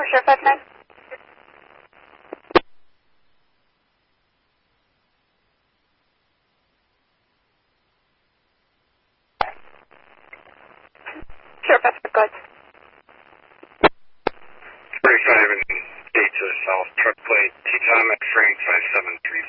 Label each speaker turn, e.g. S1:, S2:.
S1: for sure, 59. Sure, Pacific, go ahead.
S2: 45 and 8 to the south, truck plate, T-Tom at frame 573.